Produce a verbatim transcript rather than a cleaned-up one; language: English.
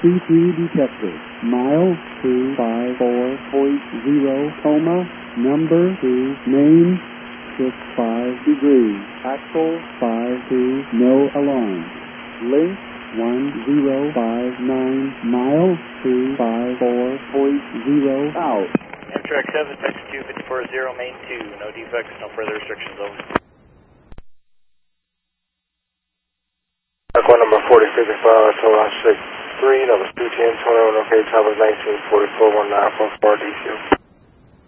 C three detected. Mile two five four point zero, coma, number two, name six five degrees, axle five two, no alarm. Link one zero five nine, mile two five four point zero, out. Amtrak seven, Texas two five four zero, main two, no defects, no further restrictions, over. Aqua number forty fifty-five, total six three, number two ten twenty-one, okay, top is nineteen forty-four, one nine four four, D C.